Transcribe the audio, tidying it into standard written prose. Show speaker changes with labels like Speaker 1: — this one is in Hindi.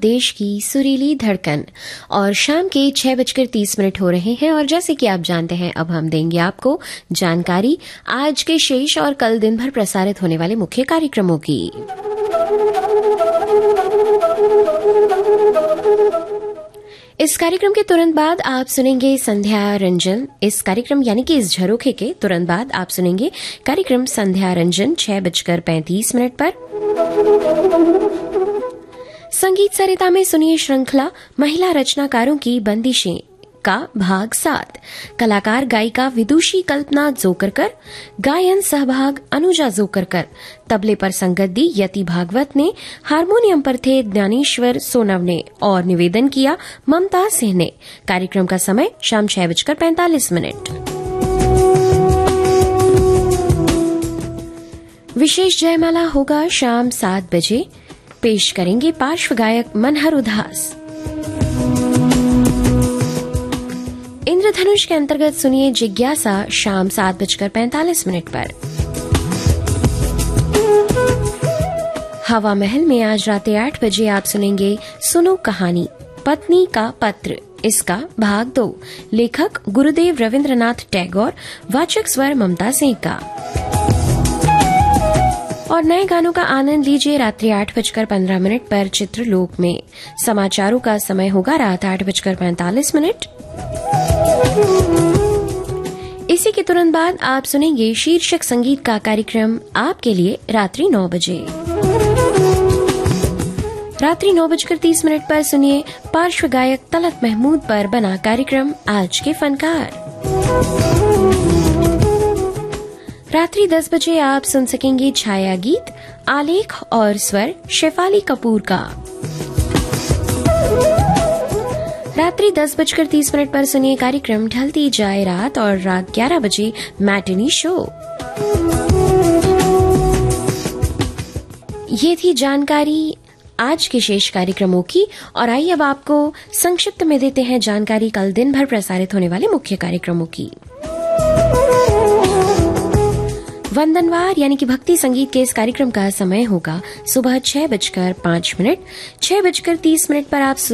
Speaker 1: देश की सुरीली धड़कन और शाम के 6:30 हो रहे हैं और जैसे कि आप जानते हैं अब हम देंगे आपको जानकारी आज के शेष और कल दिन भर प्रसारित होने वाले मुख्य कार्यक्रमों की। इस कार्यक्रम के तुरंत बाद आप सुनेंगे संध्या रंजन। इस कार्यक्रम यानी कि इस झरोखे के तुरंत बाद आप सुनेंगे कार्यक्रम संध्या रंजन 6:35 पर। संगीत सरिता में सुनिए श्रृंखला महिला रचनाकारों की बंदिशें का भाग 7। कलाकार गायिका विदुषी कल्पना जोकरकर, गायन सहभाग अनुजा जोकरकर, तबले पर संगत दी यति भागवत ने, हारमोनियम पर थे ज्ञानेश्वर सोनव ने और निवेदन किया ममता सिंह ने। कार्यक्रम का समय शाम 6:45। विशेष जयमाला होगा शाम 7 बजे। पेश करेंगे पार्श्व गायक मनहर उदास। इंद्रधनुष के अंतर्गत सुनिए जिज्ञासा शाम 7:45 पर। हवा महल में आज रात 8 बजे आप सुनेंगे सुनो कहानी पत्नी का पत्र। इसका भाग 2। लेखक गुरुदेव रविंद्रनाथ टैगोर, वाचक स्वर ममता सिंह का। और नए गानों का आनंद लीजिए रात्रि 8:15 पर चित्रलोक में। समाचारों का समय होगा रात 8:45। इसी के तुरंत बाद आप सुनेंगे शीर्षक संगीत का कार्यक्रम आपके लिए रात्रि 9 बजे। रात्रि 9:30 पर सुनिए पार्श्व गायक तलत महमूद पर बना कार्यक्रम आज के फनकार। रात्रि 10 बजे आप सुन सकेंगे छाया गीत, आलेख और स्वर शेफाली कपूर का। रात्रि 10:30 पर सुनिए कार्यक्रम ढलती जाए रात और रात 11 बजे मैटिनी शो। ये थी जानकारी आज के शेष कार्यक्रमों की और आइए अब आपको संक्षिप्त में देते हैं जानकारी कल दिन भर प्रसारित होने वाले मुख्य कार्यक्रमों की। वंदनवार यानी कि भक्ति संगीत के इस कार्यक्रम का समय होगा सुबह 6:05। 6:30 पर आप